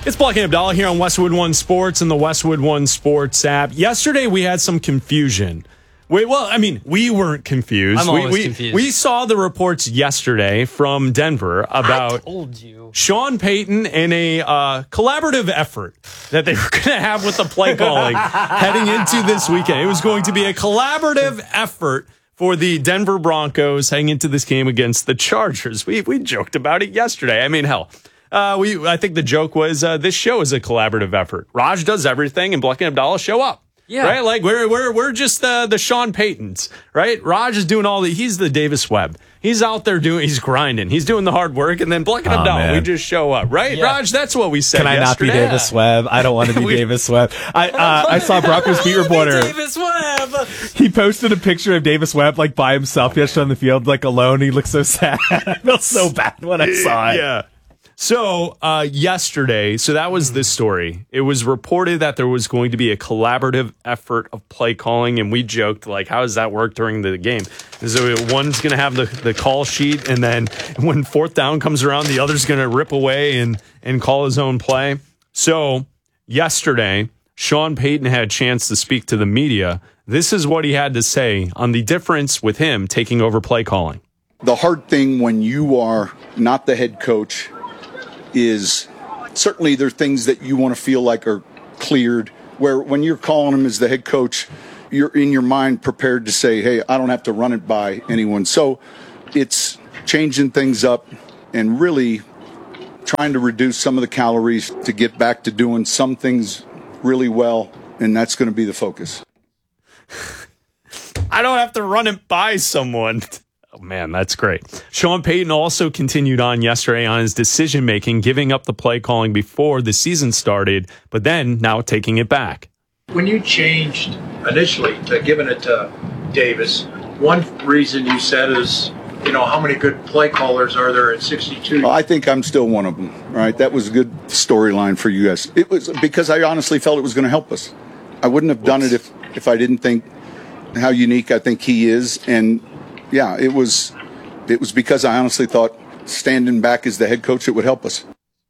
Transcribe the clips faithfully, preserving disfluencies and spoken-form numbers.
It's Black and Abdallah here on Westwood One Sports and the Westwood One Sports app. Yesterday, we had some confusion. Wait, well, I mean, we weren't confused. I'm we, always we, confused. We saw the reports yesterday from Denver about I told you. Sean Payton and a uh, collaborative effort that they were going to have with the play calling heading into this weekend. It was going to be a collaborative effort for the Denver Broncos heading into this game against the Chargers. We we joked about it yesterday. I mean, hell. Uh, we I think the joke was uh, this show is a collaborative effort. Raj does everything, and Black and Abdallah show up. Yeah, right. Like we're we're we're just the the Sean Paytons, right? Raj is doing all the. He's the Davis Webb. He's out there doing. He's grinding. He's doing the hard work, and then Black and oh, Abdallah, man. we just show up, right? Yeah. Raj, that's what we said. Can I yesterday. not be Davis Webb? I don't want to be We- Davis Webb. I uh, I saw Broncos beat reporter. Davis Webb. He posted a picture of Davis Webb like by himself yesterday on the field, like alone. He looked so sad. I felt so bad when I saw it. Yeah. So uh, yesterday, so that was the story. It was reported that there was going to be a collaborative effort of play calling, and we joked, like, how does that work during the game? So one's going to have the, the call sheet, and then when fourth down comes around, the other's going to rip away and, and call his own play. So yesterday, Sean Payton had a chance to speak to the media. This is what he had to say on the difference with him taking over play calling. The hard thing when you are not the head coach is certainly there are things that you want to feel like are cleared, where when you're calling him as the head coach, you're in your mind prepared to say, hey, I don't have to run it by anyone. So it's changing things up and really trying to reduce some of the calories to get back to doing some things really well, and that's going to be the focus. I don't have to run it by someone. Oh, man, that's great. Sean Payton also continued on yesterday on his decision-making, giving up the play calling before the season started, but then now taking it back. When you changed initially to giving it to Davis, one reason you said is, you know, how many good play callers are there at sixty-two? Well, I think I'm still one of them, right? That was a good storyline for you guys. It was because I honestly felt it was going to help us. I wouldn't have done it if, if I didn't think how unique I think he is, and yeah, it was it was because I honestly thought standing back as the head coach, it would help us.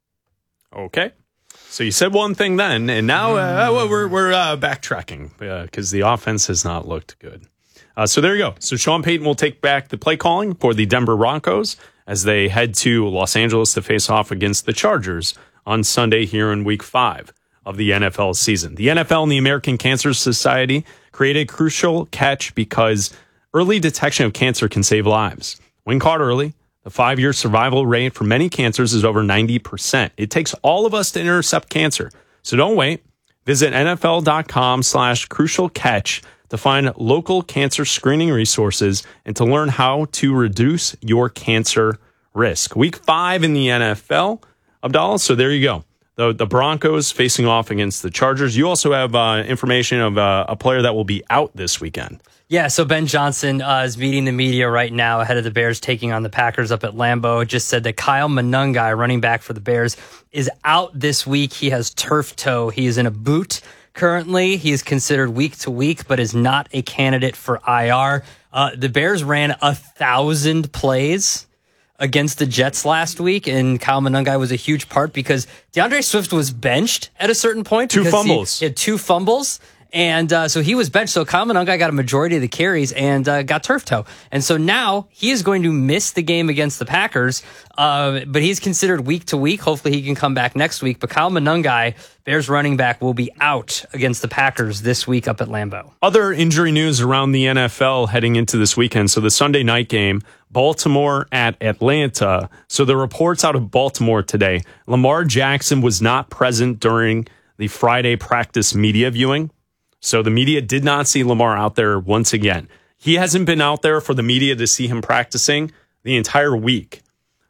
Okay. So you said one thing then, and now uh, we're, we're uh, backtracking because uh, the offense has not looked good. Uh, so there you go. So Sean Payton will take back the play calling for the Denver Broncos as they head to Los Angeles to face off against the Chargers on Sunday here in week five of the N F L season. The N F L and the American Cancer Society created a crucial catch because early detection of cancer can save lives. When caught early, the five-year survival rate for many cancers is over ninety percent. It takes all of us to intercept cancer. So don't wait. Visit nfl.com slash crucial catch to find local cancer screening resources and to learn how to reduce your cancer risk. Week five in the N F L, Abdallah. So there you go. The, the Broncos facing off against the Chargers. You also have uh, information of uh, a player that will be out this weekend. Yeah, so Ben Johnson uh, is meeting the media right now ahead of the Bears taking on the Packers up at Lambeau. Just said that Kyle Monangai, running back for the Bears, is out this week. He has turf toe. He is in a boot currently. He is considered week to week, but is not a candidate for I R. Uh, the Bears ran a thousand plays against the Jets last week, and Kyle Monangai was a huge part because DeAndre Swift was benched at a certain point. Two fumbles. He, he had two fumbles. And uh, so he was benched. So Kyle Monangai got a majority of the carries and uh, got turf toe. And so now he is going to miss the game against the Packers. Uh, but he's considered week to week. Hopefully he can come back next week. But Kyle Monangai, Bears running back, will be out against the Packers this week up at Lambeau. Other injury news around the N F L heading into this weekend. So the Sunday night game, Baltimore at Atlanta. So the reports out of Baltimore today, Lamar Jackson was not present during the Friday practice media viewing. So the media did not see Lamar out there once again. He hasn't been out there for the media to see him practicing the entire week.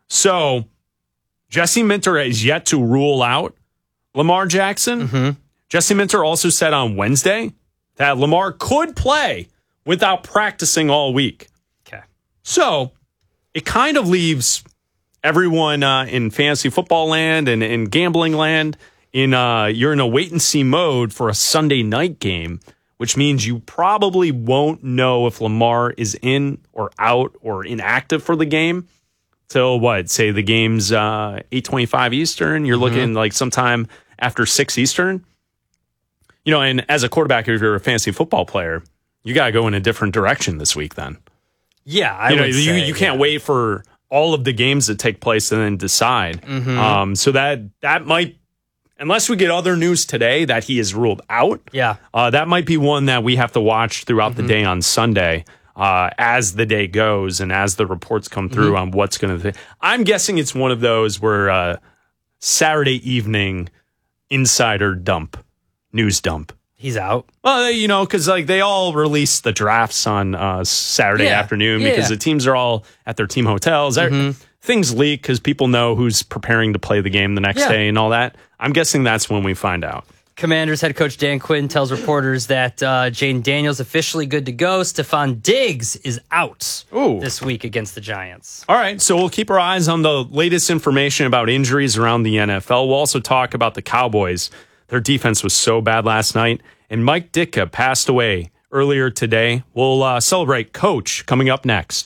So Jesse Minter is yet to rule out Lamar Jackson. Mm-hmm. Jesse Minter also said on Wednesday that Lamar could play without practicing all week. Okay. So it kind of leaves everyone uh, in fantasy football land and in gambling land in uh, you're in a wait and see mode for a Sunday night game, which means you probably won't know if Lamar is in or out or inactive for the game till what? Say the game's uh, eight twenty-five Eastern. You're mm-hmm. looking like sometime after six Eastern. You know, and as a quarterback, if you're a fantasy football player, you got to go in a different direction this week then. Yeah, I you know, would you, say, you can't yeah. wait for all of the games to take place and then decide. Mm-hmm. Um, so that that might, unless we get other news today that he is ruled out, yeah, uh, that might be one that we have to watch throughout mm-hmm. the day on Sunday uh, as the day goes and as the reports come through mm-hmm. on what's going to. Th- I'm guessing it's one of those where uh, Saturday evening insider dump, news dump. He's out. Well, you know, because like they all release the drafts on uh, Saturday yeah. afternoon yeah. because the teams are all at their team hotels. Mm-hmm. Things leak because people know who's preparing to play the game the next yeah. day and all that. I'm guessing that's when we find out. Commanders head coach Dan Quinn tells reporters that uh, Jaden Daniels officially good to go. Stephon Diggs is out Ooh. this week against the Giants. All right, so we'll keep our eyes on the latest information about injuries around the N F L. We'll also talk about the Cowboys. Their defense was so bad last night, and Mike Ditka passed away earlier today. We'll uh, celebrate Coach coming up next.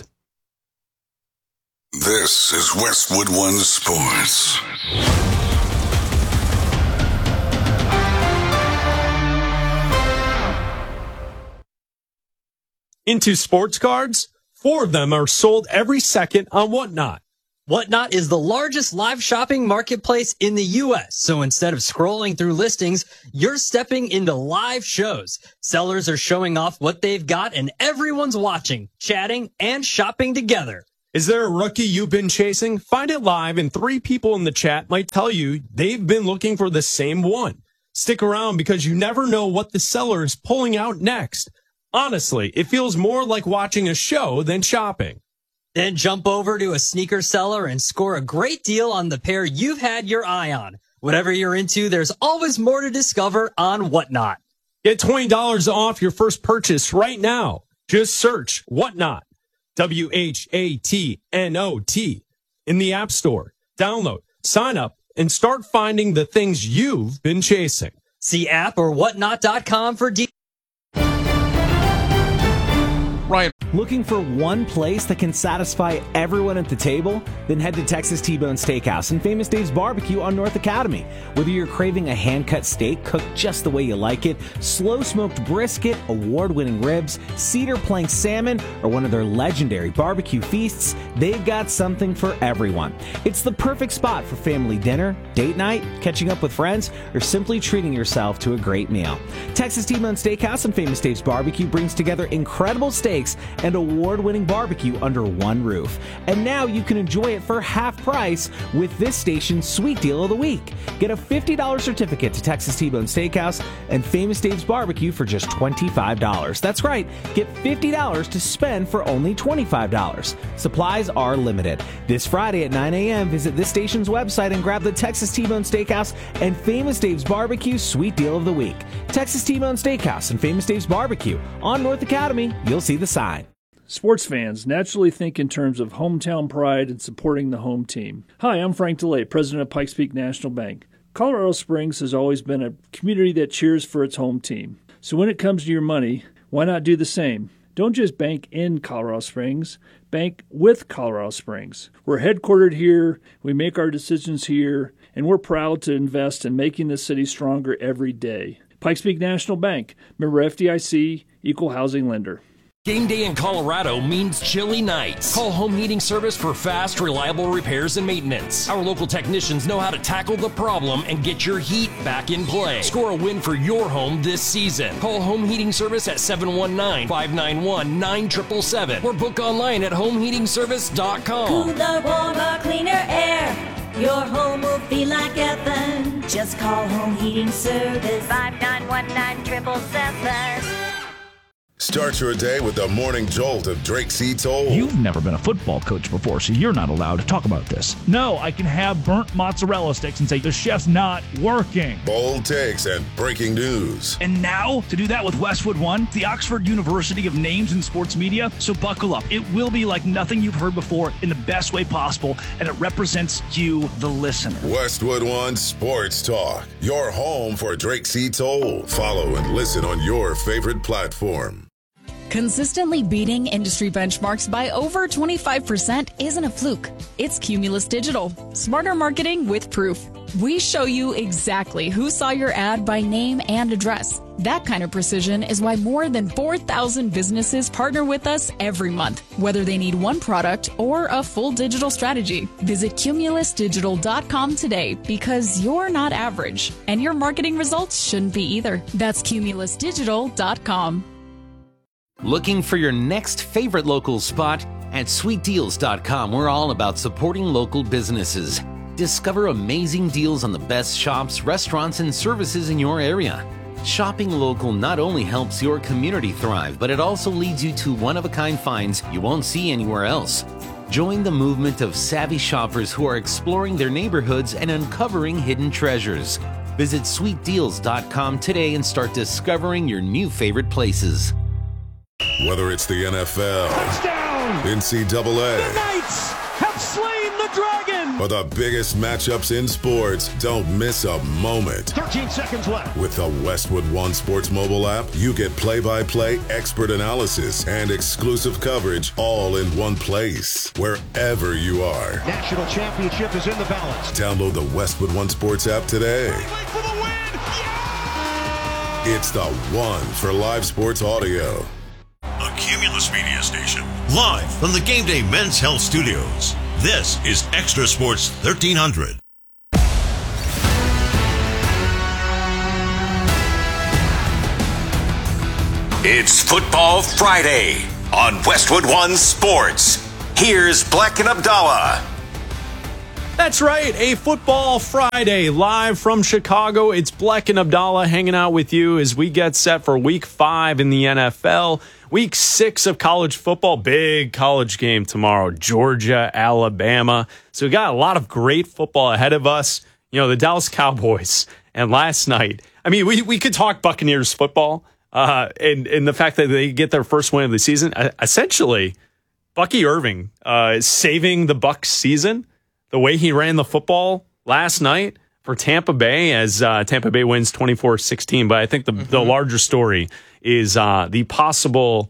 This is Westwood One Sports. Into sports cards, four of them are sold every second on Whatnot. Whatnot is the largest live shopping marketplace in the U S. So instead of scrolling through listings, you're stepping into live shows. Sellers are showing off what they've got and everyone's watching, chatting, and shopping together. Is there a rookie you've been chasing? Find it live and three people in the chat might tell you they've been looking for the same one. Stick around because you never know what the seller is pulling out next. Honestly, it feels more like watching a show than shopping. Then jump over to a sneaker seller and score a great deal on the pair you've had your eye on. Whatever you're into, there's always more to discover on Whatnot. Get twenty dollars off your first purchase right now. Just search Whatnot, W H A T N O T, in the App Store. Download, sign up, and start finding the things you've been chasing. See app or whatnot dot com for details. Ryan. Looking for one place that can satisfy everyone at the table? Then head to Texas T-Bone Steakhouse and Famous Dave's Barbecue on North Academy. Whether you're craving a hand-cut steak cooked just the way you like it, slow-smoked brisket, award-winning ribs, cedar plank salmon, or one of their legendary barbecue feasts, they've got something for everyone. It's the perfect spot for family dinner, date night, catching up with friends, or simply treating yourself to a great meal. Texas T-Bone Steakhouse and Famous Dave's Barbecue brings together incredible steaks and award-winning barbecue under one roof. And now you can enjoy it for half price with this station's Sweet Deal of the Week. Get a fifty dollars certificate to Texas T-Bone Steakhouse and Famous Dave's Barbecue for just twenty-five dollars. That's right, get fifty dollars to spend for only twenty-five dollars. Supplies are limited. This Friday at nine a.m., visit this station's website and grab the Texas T-Bone Steakhouse and Famous Dave's Barbecue Sweet Deal of the Week. Texas T-Bone Steakhouse and Famous Dave's Barbecue on North Academy. You'll see the sign. Sports fans naturally think in terms of hometown pride and supporting the home team. Hi, I'm Frank DeLay, president of Pikes Peak National Bank. Colorado Springs has always been a community that cheers for its home team. So when it comes to your money, why not do the same? Don't just bank in Colorado Springs, bank with Colorado Springs. We're headquartered here, we make our decisions here, and we're proud to invest in making the city stronger every day. Pikes Peak National Bank, member F D I C, equal housing lender. Game day in Colorado means chilly nights. Call Home Heating Service for fast, reliable repairs and maintenance. Our local technicians know how to tackle the problem and get your heat back in play. Score a win for your home this season. Call Home Heating Service at seven one nine, five nine one, nine seven seven seven or book online at home heating service dot com. Cooler, warmer, cleaner air. Your home will feel like heaven. Just call Home Heating Service. five nine one, nine seven seven seven. Start your day with the morning jolt of Drake C. Toll. You've never been a football coach before, so you're not allowed to talk about this. No, I can have burnt mozzarella sticks and say the chef's not working. Bold takes and breaking news. And now, to do that with Westwood One, the Oxford University of names in sports media, so buckle up. It will be like nothing you've heard before in the best way possible, and it represents you, the listener. Westwood One Sports Talk, your home for Drake C. Toll. Follow and listen on your favorite platform. Consistently beating industry benchmarks by over twenty-five percent isn't a fluke. It's Cumulus Digital. Smarter marketing with proof. We show you exactly who saw your ad by name and address. That kind of precision is why more than four thousand businesses partner with us every month, whether they need one product or a full digital strategy. Visit cumulus digital dot com today because you're not average, and your marketing results shouldn't be either. That's cumulus digital dot com. Looking for your next favorite local spot? At sweet deals dot com, we're all about supporting local businesses. Discover amazing deals on the best shops, restaurants, and services in your area. Shopping local not only helps your community thrive, but it also leads you to one-of-a-kind finds you won't see anywhere else. Join the movement of savvy shoppers who are exploring their neighborhoods and uncovering hidden treasures. Visit sweet deals dot com today and start discovering your new favorite places. Whether it's the N F L, Touchdown! N C double A, The Knights have slain the dragon! or the biggest matchups in sports, don't miss a moment. thirteen seconds left. With the Westwood One Sports mobile app, you get play-by-play, expert analysis, and exclusive coverage all in one place, wherever you are. National championship is in the balance. Download the Westwood One Sports app today. For the win! Yeah! It's the one for live sports audio. A Cumulus Media Station, live from the Game Day Men's Health Studios. This is Extra Sports thirteen hundred. It's Football Friday on Westwood One Sports. Here's Black and Abdallah. That's right, a Football Friday live from Chicago. It's Black and Abdallah hanging out with you as we get set for week five in the N F L. Week six of college football, big college game tomorrow, Georgia, Alabama. So we got a lot of great football ahead of us. You know, the Dallas Cowboys. And last night, I mean, we, we could talk Buccaneers football uh, and, and the fact that they get their first win of the season. Uh, essentially, Bucky Irving uh, is saving the Bucs season. The way he ran the football last night for Tampa Bay as uh, Tampa Bay wins twenty-four sixteen. But I think the, mm-hmm. the larger story is uh, the possible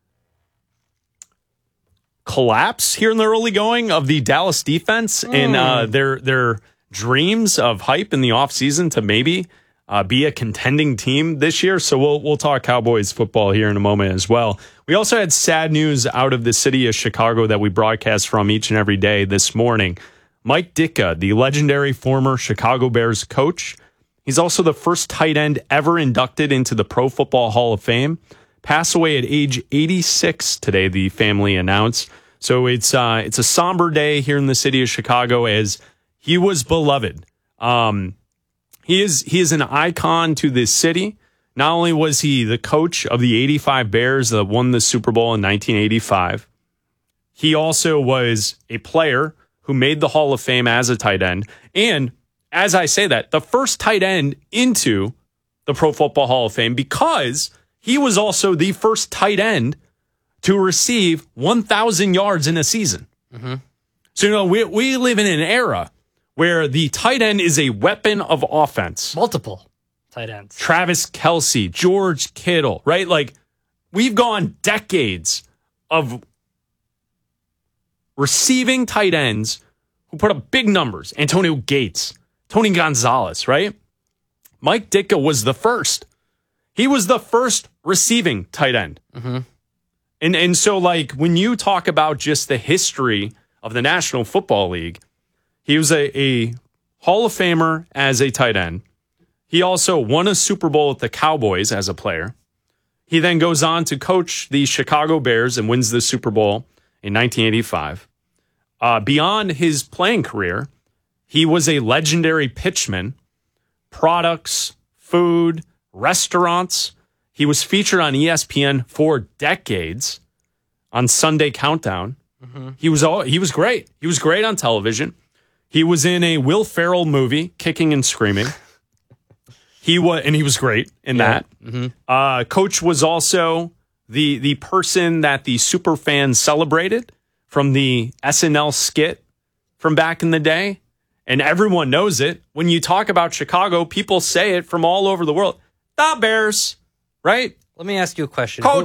collapse here in the early going of the Dallas defense mm. and uh, their their dreams of hype in the offseason to maybe uh, be a contending team this year. So we'll we'll talk Cowboys football here in a moment as well. We also had sad news out of the city of Chicago that we broadcast from each and every day this morning. Mike Ditka, the legendary former Chicago Bears coach, he's also the first tight end ever inducted into the Pro Football Hall of Fame. Passed away at age eighty-six today, the family announced. So it's uh, it's a somber day here in the city of Chicago as he was beloved. Um, he is he is an icon to this city. Not only was he the coach of the eighty-five Bears that won the Super Bowl in nineteen eighty-five, he also was a player who made the Hall of Fame as a tight end. And as I say that, the first tight end into the Pro Football Hall of Fame because he was also the first tight end to receive one thousand yards in a season. Mm-hmm. So, you know, we, we live in an era where the tight end is a weapon of offense. Multiple tight ends. Travis Kelce, George Kittle, right? Like, we've gone decades of receiving tight ends who put up big numbers. Antonio Gates, Tony Gonzalez, right? Mike Ditka was the first. He was the first receiving tight end. Mm-hmm. And, and so, like, when you talk about just the history of the National Football League, he was a, a Hall of Famer as a tight end. He also won a Super Bowl with the Cowboys as a player. He then goes on to coach the Chicago Bears and wins the Super Bowl in nineteen eighty-five. Uh, beyond his playing career, he was a legendary pitchman, products, food, restaurants. He was featured on E S P N for decades on Sunday Countdown. Mm-hmm. He was all, he was great. He was great on television. He was in a Will Ferrell movie, Kicking and Screaming. He was, and he was great in yeah. that. Mm-hmm. Uh, Coach was also the the person that the super fans celebrated from the S N L skit from back in the day. And everyone knows it. When you talk about Chicago, people say it from all over the world. The Bears, right? Let me ask you a question. Coach.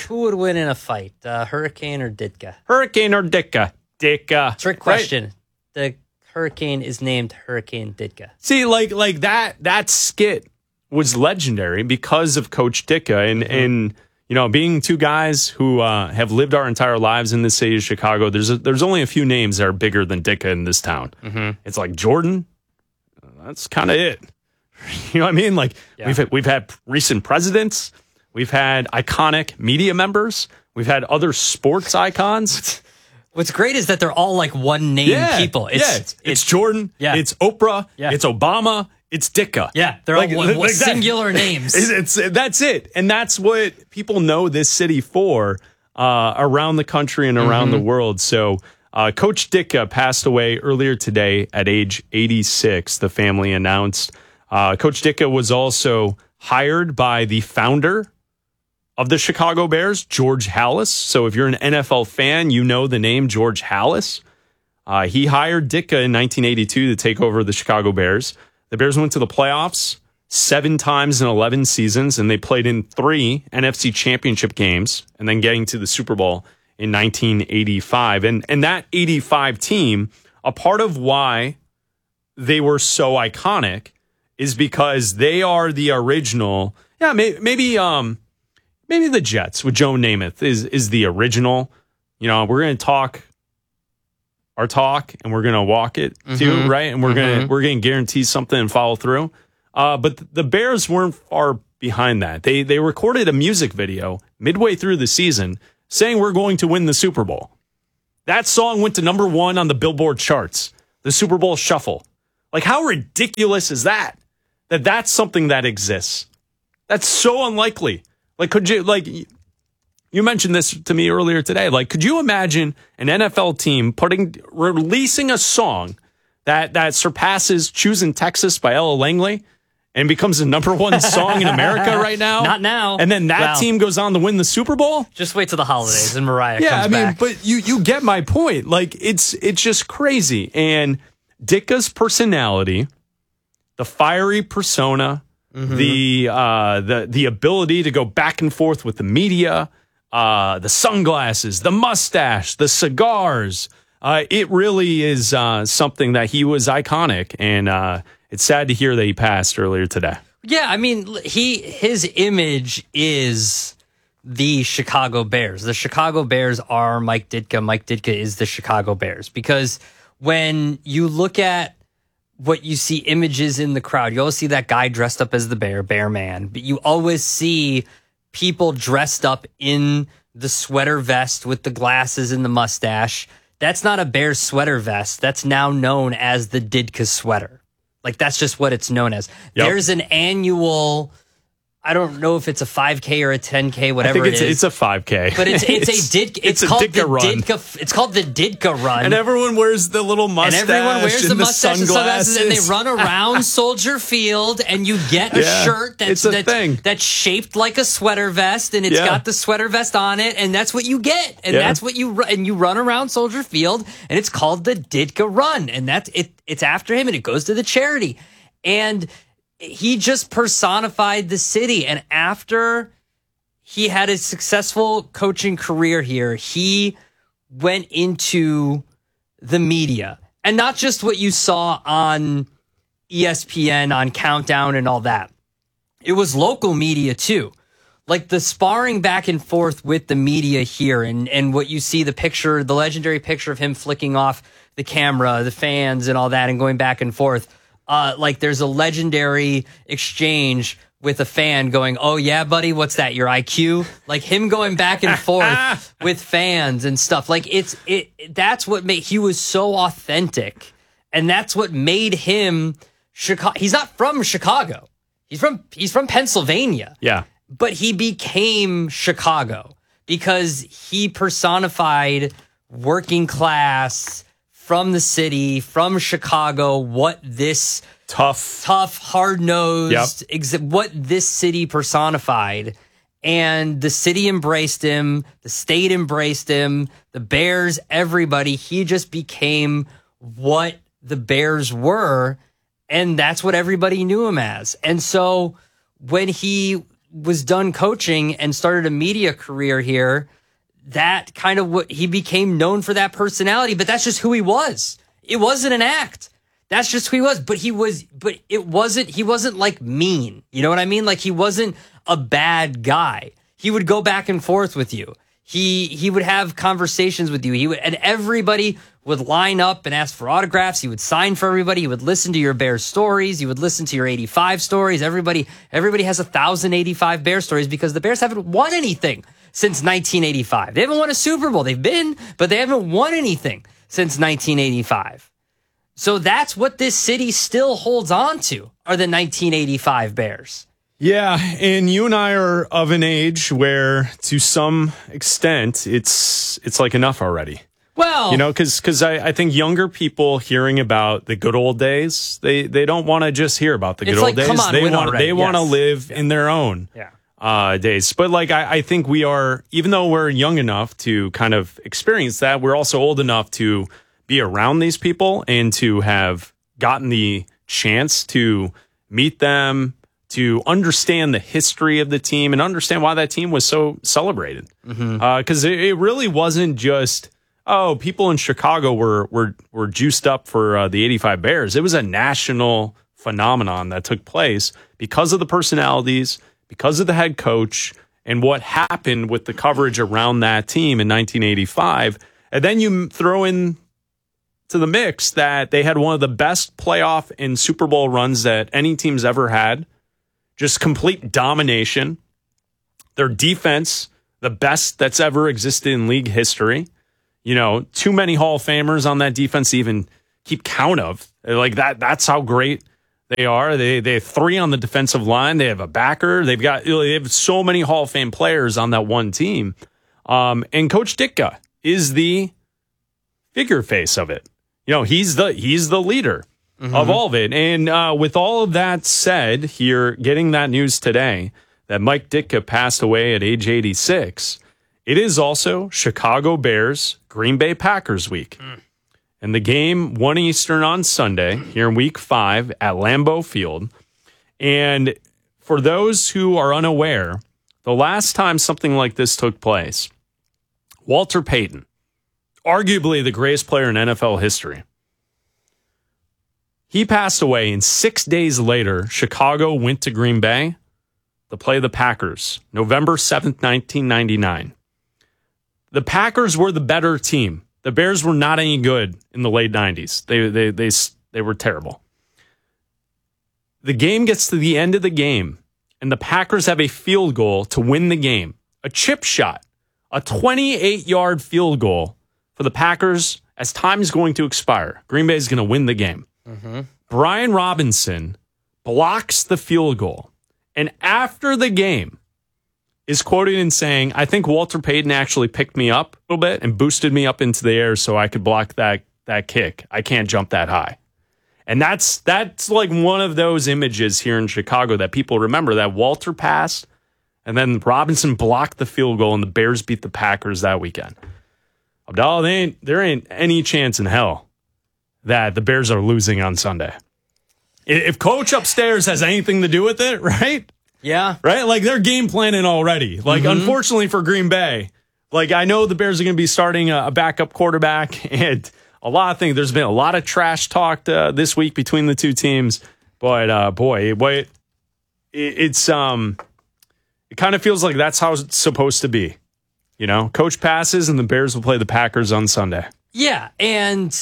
Who would win in a fight, uh, Hurricane or Ditka? Hurricane or Ditka? Ditka. Trick question. Right? The Hurricane is named Hurricane Ditka. See, like like that that skit was legendary because of Coach Ditka and, mm-hmm. and you know, being two guys who uh, have lived our entire lives in the city of Chicago, there's a, there's only a few names that are bigger than Ditka in this town. Mm-hmm. It's like Jordan. That's kind of it. You know what I mean? Like yeah. we've had, we've had recent presidents. We've had iconic media members. We've had other sports icons. What's great is that they're all like one name yeah, people. It's, yeah, it's, it's Jordan. Yeah. It's Oprah. Yeah. It's Obama. It's Ditka. Yeah, they're like, all one, like singular that. names. It's, it's that's it, and that's what people know this city for uh, around the country and around mm-hmm. the world. So, uh, Coach Ditka passed away earlier today at age eighty-six. The family announced. Uh, Coach Ditka was also hired by the founder of the Chicago Bears, George Halas. So, if you're an N F L fan, you know the name George Halas. Uh, he hired Ditka in nineteen eighty-two to take over the Chicago Bears. The Bears went to the playoffs seven times in eleven seasons, and they played in three N F C championship games, and then getting to the Super Bowl in nineteen eighty-five. And, and that eighty-five team, a part of why they were so iconic is because they are the original. Yeah, maybe maybe, um, maybe the Jets with Joe Namath is, is the original. You know, we're going to talk our talk and we're going to walk it too, mm-hmm. right? And we're mm-hmm. going to we're going to guarantee something and follow through. Uh, but the Bears weren't far behind that. They they recorded a music video midway through the season saying we're going to win the Super Bowl. That song went to number one on the Billboard charts, the Super Bowl Shuffle. Like, how ridiculous is that? That that's something that exists. That's so unlikely. Like, could you like? You mentioned this to me earlier today. Like, could you imagine an N F L team putting releasing a song that that surpasses "Choosing Texas" by Ella Langley and becomes the number one song in America right now? Not now. And then that well, team goes on to win the Super Bowl? Just wait till the holidays and Mariah yeah, comes I mean, back. but you you get my point. Like, it's it's just crazy. And Ditka's personality, the fiery persona, mm-hmm. the uh, the the ability to go back and forth with the media. Uh, the sunglasses, the mustache, the cigars. Uh, it really is uh, something that he was iconic, and uh, it's sad to hear that he passed earlier today. Yeah, I mean, he his image is the Chicago Bears. The Chicago Bears are Mike Ditka. Mike Ditka is the Chicago Bears. Because when you look at what you see images in the crowd, you always see that guy dressed up as the bear, bear man, but you always see people dressed up in the sweater vest with the glasses and the mustache. That's not a Bears sweater vest. That's now known as the Ditka sweater. Like, that's just what it's known as. Yep. There's an annual, I don't know if it's a five K or a ten K, whatever I think it's, it is. It's a five K. But it's it's, it's a Ditka. It's, it's called Ditka the run. Ditka. It's called the Ditka run. And everyone wears the little mustache. And everyone wears the and mustache the sunglasses. and sunglasses, and they run around Soldier Field, and you get a yeah, shirt that's a that's, thing. that's shaped like a sweater vest, and it's yeah. got the sweater vest on it, and that's what you get, and yeah. that's what you and you run around Soldier Field, and it's called the Ditka run, and that's it. It's after him, and it goes to the charity, and he just personified the city. And after he had a successful coaching career here, he went into the media. And not just what you saw on E S P N, on Countdown and all that. It was local media too. Like the sparring back and forth with the media here, and, and what you see, the picture, the legendary picture of him flicking off the camera, the fans and all that, and going back and forth. Uh, like there's a legendary exchange with a fan going, "Oh yeah, buddy, what's that? Your I Q?" Like him going back and forth with fans and stuff. Like it's it. That's what made he was so authentic, and that's what made him Chicago. He's not from Chicago. He's from he's from Pennsylvania. Yeah, but he became Chicago because he personified working class. From the city, from Chicago, what this tough, tough, hard-nosed, yep. ex- what this city personified. And the city embraced him, the state embraced him, the Bears, everybody. He just became what the Bears were, and that's what everybody knew him as. And so when he was done coaching and started a media career here, that kind of what he became known for that personality, but that's just who he was. It wasn't an act. That's just who he was. But he was, but it wasn't, he wasn't like mean. You know what I mean? Like he wasn't a bad guy. He would go back and forth with you. He, he would have conversations with you. He would, and everybody would line up and ask for autographs. He would sign for everybody. He would listen to your Bears stories. He would listen to your eighty-five stories. Everybody, everybody has a thousand eighty-five Bears stories because the Bears haven't won anything since nineteen eighty-five. They haven't won a Super Bowl. They've been, but they haven't won anything since nineteen eighty-five. So that's what this city still holds on to, are the nineteen eighty-five Bears. Yeah, and you and I are of an age where, to some extent, it's it's like enough already. Well, you know, because because I, I think younger people hearing about the good old days, they they don't want to just hear about the good it's old like, days. Come on, they win want already. they want to Yes. live in their own Yeah. uh, days. But like I, I think we are, even though we're young enough to kind of experience that, we're also old enough to be around these people and to have gotten the chance to meet them, to understand the history of the team and understand why that team was so celebrated. Mm-hmm. Uh, 'cause it, it really wasn't just, oh, people in Chicago were were were juiced up for uh, the eighty-five Bears. It was a national phenomenon that took place because of the personalities, because of the head coach, and what happened with the coverage around that team in nineteen eighty-five. And then you throw in to the mix that they had one of the best playoff and Super Bowl runs that any team's ever had. Just complete domination. Their defense, the best that's ever existed in league history. You know, too many Hall of Famers on that defense to even keep count of. Like that, that's how great they are. They they have three on the defensive line. They have a backer. They've got they have so many Hall of Fame players on that one team. Um, and Coach Ditka is the figure face of it. You know, he's the he's the leader. Mm-hmm. Of all of it. And uh, with all of that said, here, getting that news today that Mike Ditka passed away at age eighty-six, it is also Chicago Bears, Green Bay Packers week. Mm. And the game, one Eastern on Sunday, here in week five at Lambeau Field. And for those who are unaware, the last time something like this took place, Walter Payton, arguably the greatest player in N F L history, he passed away, and six days later, Chicago went to Green Bay to play the Packers, November seventh, nineteen ninety-nine. The Packers were the better team. The Bears were not any good in the late nineties. They, they, they, they were terrible. The game gets to the end of the game, and the Packers have a field goal to win the game. A chip shot, a twenty-eight-yard field goal for the Packers as time is going to expire. Green Bay is going to win the game. Mm-hmm. Brian Robinson blocks the field goal, and after the game is quoted in saying, I think Walter Payton actually picked me up a little bit and boosted me up into the air so I could block that that kick. I can't jump that high. And that's that's like one of those images here in Chicago that people remember, that Walter passed and then Robinson blocked the field goal and the Bears beat the Packers that weekend. Abdallah, they ain't, there ain't any chance in hell that the Bears are losing on Sunday. If Coach upstairs has anything to do with it, right? Yeah. Right? Like, they're game planning already. Like, mm-hmm. Unfortunately for Green Bay, like, I know the Bears are going to be starting a, a backup quarterback and a lot of things. There's been a lot of trash talked uh, this week between the two teams. But, uh, boy, boy it, it's, um, it kind of feels like that's how it's supposed to be. You know, Coach passes and the Bears will play the Packers on Sunday. Yeah, and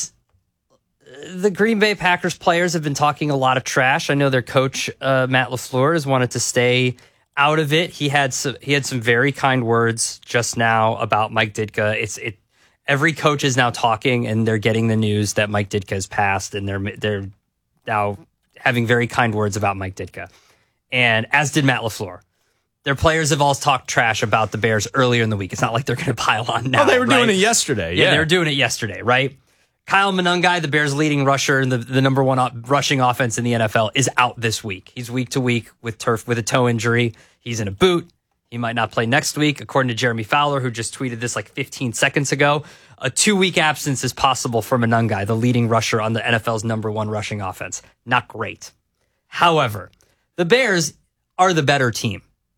the Green Bay Packers players have been talking a lot of trash. I know their coach, uh, Matt LaFleur, has wanted to stay out of it. He had some, he had some very kind words just now about Mike Ditka. It's it. Every coach is now talking, and they're getting the news that Mike Ditka has passed, and they're they're now having very kind words about Mike Ditka, and as did Matt LaFleur. Their players have all talked trash about the Bears earlier in the week. It's not like they're going to pile on now. Oh, they were right? doing it yesterday. Yeah, yeah, they were doing it yesterday, right? Kyle Monangai, the Bears' leading rusher and the, the number one op- rushing offense in the N F L, is out this week. He's week to week with turf with a toe injury. He's in a boot. He might not play next week, according to Jeremy Fowler, who just tweeted this like fifteen seconds ago. A two-week absence is possible for Monangai, the leading rusher on the N F L's number one rushing offense. Not great. However, the Bears are the better team.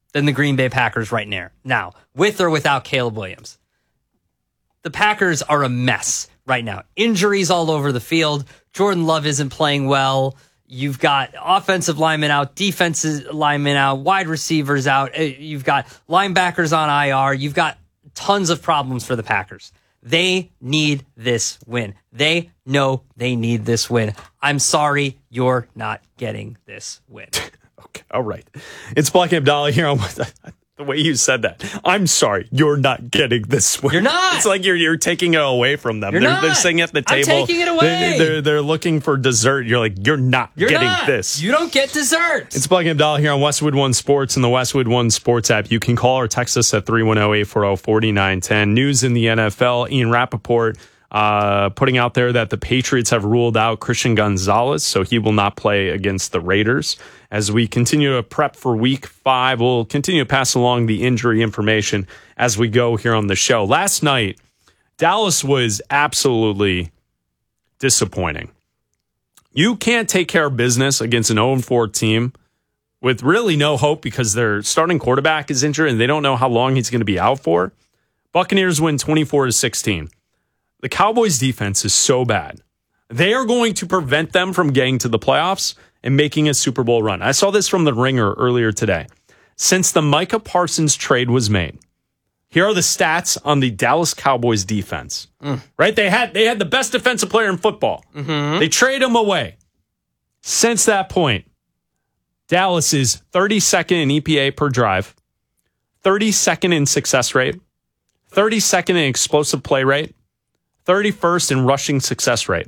than the Green Bay Packers right now. Now, with or without Caleb Williams. The Packers are a mess right now. Injuries all over the field. Jordan Love isn't playing well. You've got offensive linemen out, defensive linemen out, wide receivers out. You've got linebackers on I R. You've got tons of problems for the Packers. They need this win. They know they need this win. I'm sorry, you're not getting this win. Okay, all right. It's Black Abdallah here on the way you said that. I'm sorry, you're not getting this win. You're not. It's like you're you're taking it away from them. You're they're, not. they're sitting at the I'm table. taking it away. They're, they're, they're looking for dessert. You're like, you're not You're getting not. this. You don't get dessert. It's Black Abdallah here on Westwood One Sports and the Westwood One Sports app. You can call or text us at three one zero, eight four zero, four nine one zero. News in the N F L. Ian Rappaport uh, putting out there that the Patriots have ruled out Christian Gonzalez, so he will not play against the Raiders. As we continue to prep for week five, we'll continue to pass along the injury information as we go here on the show. Last night, Dallas was absolutely disappointing. You can't take care of business against an oh and four team with really no hope because their starting quarterback is injured and they don't know how long he's going to be out for. Buccaneers win twenty-four to sixteen. The Cowboys defense is so bad. They are going to prevent them from getting to the playoffs and making a Super Bowl run. I saw this from The Ringer earlier today. Since the Micah Parsons trade was made, here are the stats on the Dallas Cowboys defense. Mm. Right? They had they had the best defensive player in football. Mm-hmm. They trade him away. Since that point, Dallas is thirty-second in E P A per drive, thirty-second in success rate, thirty-second in explosive play rate, thirty-first in rushing success rate.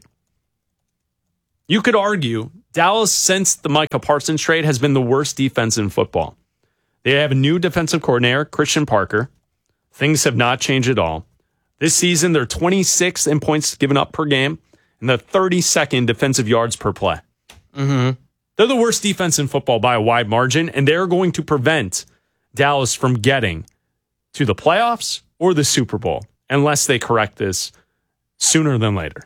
You could argue Dallas, since the Micah Parsons trade, has been the worst defense in football. They have a new defensive coordinator, Christian Parker. Things have not changed at all. This season, they're twenty-sixth in points given up per game and the thirty-second defensive yards per play. Mm-hmm. They're the worst defense in football by a wide margin, and they're going to prevent Dallas from getting to the playoffs or the Super Bowl unless they correct this sooner than later.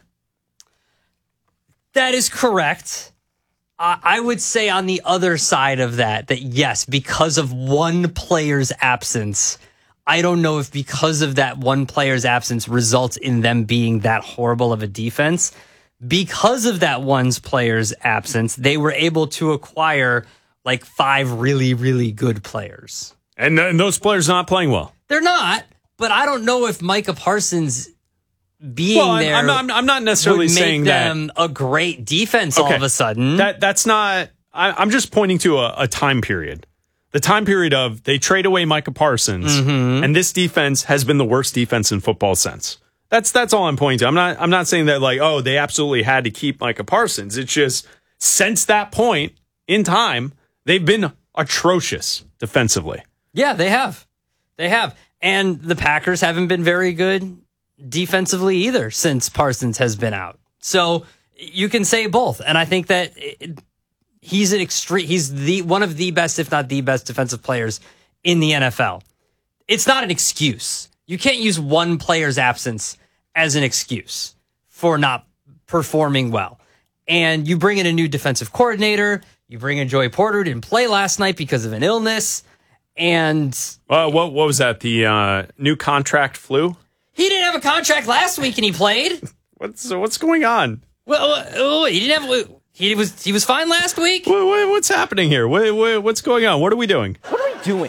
That is correct. Uh, I would say on the other side of that, that yes, because of one player's absence, I don't know if because of that one player's absence results in them being that horrible of a defense. Because of that one player's absence, they were able to acquire like five really, really good players. And, and those players are not playing well. They're not, but I don't know if Micah Parsons being well, there I'm, I'm, I'm not necessarily would make saying them that a great defense okay. all of a sudden. That That's not... I, I'm just pointing to a, a time period. The time period of they trade away Micah Parsons, mm-hmm. and this defense has been the worst defense in football since. That's that's all I'm pointing to. I'm not I'm not saying that like, oh, they absolutely had to keep Micah Parsons. It's just since that point in time, they've been atrocious defensively. Yeah, they have. They have. And the Packers haven't been very good defensively either since Parsons has been out. So you can say both. And I think that it, he's an extreme, he's the one of the best, if not the best defensive players in the N F L. It's not an excuse. You can't use one player's absence as an excuse for not performing well. And you bring in a new defensive coordinator. You bring in Joey Porter, didn't play last night because of an illness. And uh, what what was that? The uh, new contract flu? He didn't have a contract last week, and he played. What's what's going on? Well, oh, he didn't have. He was he was fine last week. What, what, what's happening here? What, what, what's going on? What are we doing? What are we doing?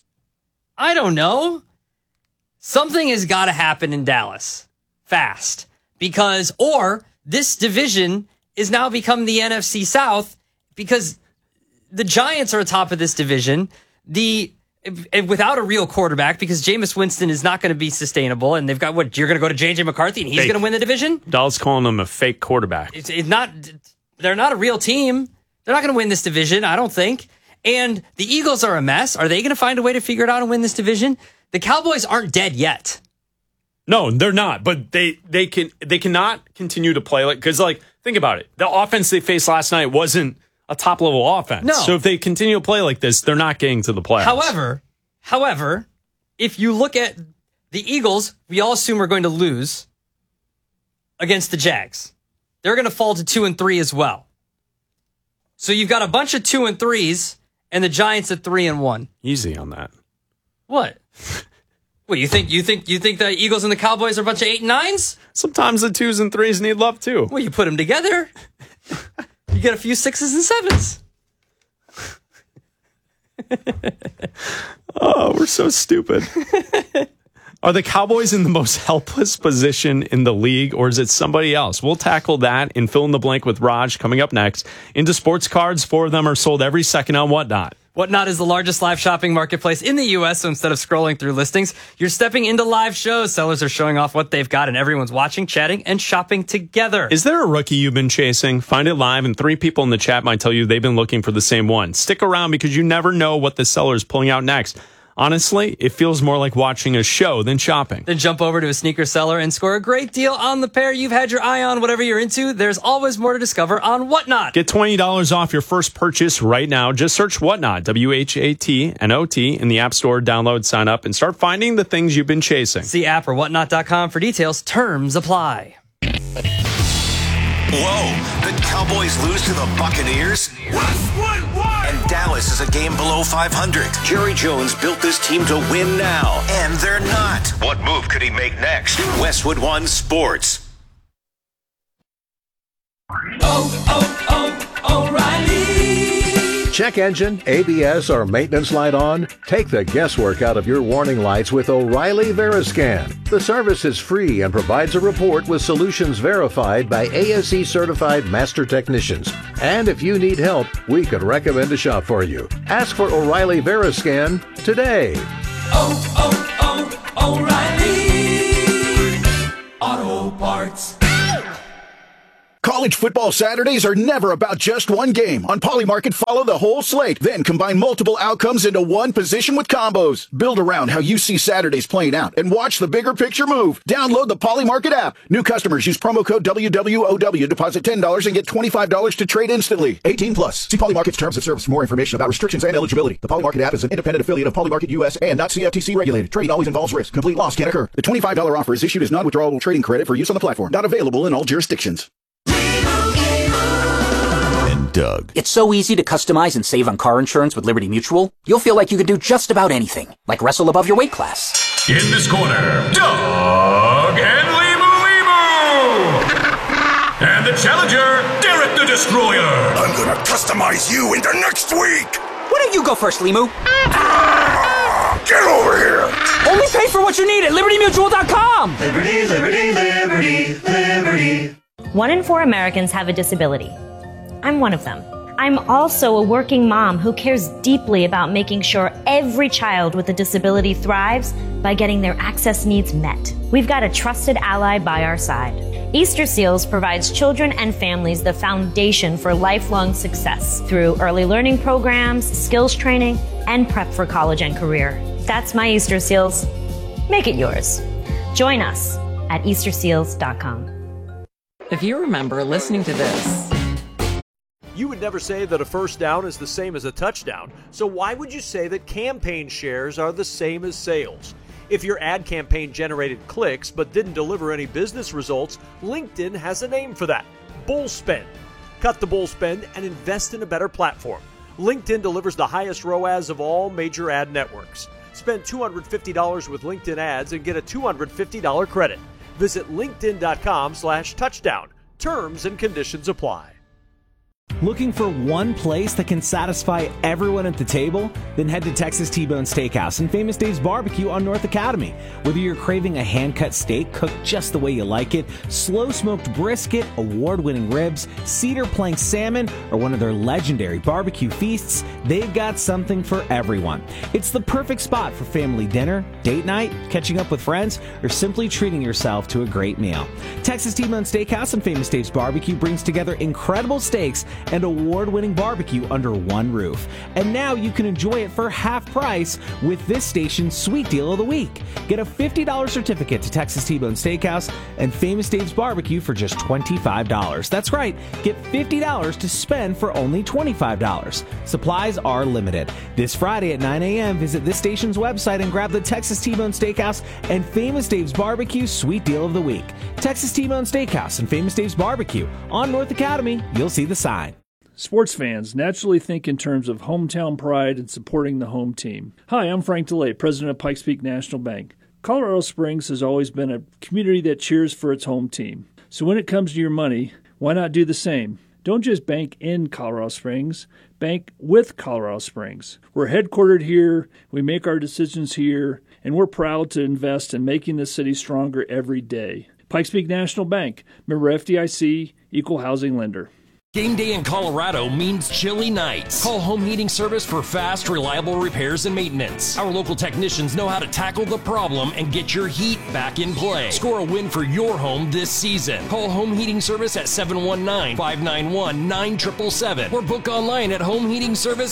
I don't know. Something has got to happen in Dallas fast because, or this division is now become the N F C South because the Giants are atop of this division. The without a real quarterback because Jameis Winston is not going to be sustainable, and they've got what you're going to go to J J McCarthy and he's going to win the division. Dallas calling him a fake quarterback. It's, it's not. They're not a real team. They're not going to win this division, I don't think. And the Eagles are a mess. Are they going to find a way to figure it out and win this division? The Cowboys aren't dead yet. No, they're not. But they they can they cannot continue to play like because like think about it. The offense they faced last night wasn't a top level offense. No. So if they continue to play like this, they're not getting to the playoffs. However, however, if you look at the Eagles, we all assume are going to lose against the Jags. They're going to fall to two and three as well. So you've got a bunch of two and threes And the Giants at three and one. Easy on that. What? What you think? You think? You think the Eagles and the Cowboys are a bunch of eight and nines? Sometimes the twos and threes need love too. Well, you put them together, you get a few sixes and sevens. Oh, we're so stupid. Are the Cowboys in the most helpless position in the league, or is it somebody else? We'll tackle that in Fill in the Blank with Raj coming up next. Into sports cards, four of them are sold every second on Whatnot. Whatnot is the largest live shopping marketplace in the U S, so instead of scrolling through listings, you're stepping into live shows. Sellers are showing off what they've got, and everyone's watching, chatting, and shopping together. Is there a rookie you've been chasing? Find it live, and three people in the chat might tell you they've been looking for the same one. Stick around because you never know what the seller is pulling out next. Honestly, it feels more like watching a show than shopping. Then jump over to a sneaker seller and score a great deal on the pair you've had your eye on. Whatever you're into, there's always more to discover on Whatnot. Get twenty dollars off your first purchase right now. Just search Whatnot, W H A T N O T, in the App Store. Download, sign up, and start finding the things you've been chasing. See app or whatnot dot com for details. Terms apply. Whoa, the Cowboys lose to the Buccaneers? Westwood One! And Dallas is a game below five hundred. Jerry Jones built this team to win now, and they're not. What move could he make next? Westwood One Sports. Oh, oh, oh, O'Reilly! Check engine, A B S, or maintenance light on? Take the guesswork out of your warning lights with O'Reilly Veriscan. The service is free and provides a report with solutions verified by A S E certified master technicians. And if you need help, we could recommend a shop for you. Ask for O'Reilly Veriscan today. Oh, oh, oh, O'Reilly Auto Parts. College football Saturdays are never about just one game. On Polymarket, follow the whole slate, then combine multiple outcomes into one position with combos. Build around how you see Saturdays playing out and watch the bigger picture move. Download the Polymarket app. New customers use promo code W W O W, deposit ten dollars and get twenty-five dollars to trade instantly. eighteen plus. See Polymarket's terms of service for more information about restrictions and eligibility. The Polymarket app is an independent affiliate of Polymarket U S and not C F T C regulated. Trading always involves risk. Complete loss can occur. The twenty-five dollars offer is issued as non-withdrawable trading credit for use on the platform. Not available in all jurisdictions. Doug. It's so easy to customize and save on car insurance with Liberty Mutual. You'll feel like you can do just about anything, like wrestle above your weight class. In this corner, Doug and Limu Limu! And the challenger, Derek the Destroyer! I'm gonna customize you into next week! Why don't you go first, Limu? Ah, get over here! Only pay for what you need at Liberty Mutual dot com! Liberty, liberty, liberty, liberty. One in four Americans have a disability. I'm one of them. I'm also a working mom who cares deeply about making sure every child with a disability thrives by getting their access needs met. We've got a trusted ally by our side. Easter Seals provides children and families the foundation for lifelong success through early learning programs, skills training, and prep for college and career. That's my Easter Seals. Make it yours. Join us at Easter Seals dot com. If you remember listening to this, you would never say that a first down is the same as a touchdown. So why would you say that campaign shares are the same as sales? If your ad campaign generated clicks but didn't deliver any business results, LinkedIn has a name for that: bull spend. Cut the bull spend and invest in a better platform. LinkedIn delivers the highest R O A S of all major ad networks. Spend two hundred fifty dollars with LinkedIn ads and get a two hundred fifty dollars credit. Visit linkedin.com slash touchdown. Terms and conditions apply. Looking for one place that can satisfy everyone at the table? Then head to Texas T-Bone Steakhouse and Famous Dave's Barbecue on North Academy. Whether you're craving a hand-cut steak cooked just the way you like it, slow-smoked brisket, award-winning ribs, cedar plank salmon, or one of their legendary barbecue feasts, they've got something for everyone. It's the perfect spot for family dinner, date night, catching up with friends, or simply treating yourself to a great meal. Texas T-Bone Steakhouse and Famous Dave's Barbecue brings together incredible steaks and award-winning barbecue under one roof. And now you can enjoy it for half price with this station's sweet deal of the week. Get a fifty dollars certificate to Texas T-Bone Steakhouse and Famous Dave's Barbecue for just twenty-five dollars. That's right, get fifty dollars to spend for only twenty-five dollars. Supplies are limited. This Friday at nine a.m., visit this station's website and grab the Texas T-Bone Steakhouse and Famous Dave's Barbecue sweet deal of the week. Texas T-Bone Steakhouse and Famous Dave's Barbecue on North Academy. You'll see the sign. Sports fans naturally think in terms of hometown pride and supporting the home team. Hi, I'm Frank DeLay, president of Pikes Peak National Bank. Colorado Springs has always been a community that cheers for its home team. So when it comes to your money, why not do the same? Don't just bank in Colorado Springs, bank with Colorado Springs. We're headquartered here, we make our decisions here, and we're proud to invest in making the city stronger every day. Pikes Peak National Bank, member F D I C, equal housing lender. Game day in Colorado means chilly nights. Call Home Heating Service for fast, reliable repairs and maintenance. Our local technicians know how to tackle the problem and get your heat back in play. Score a win for your home this season. Call Home Heating Service at seven one nine, five nine one, nine seven seven seven or book online at home heating service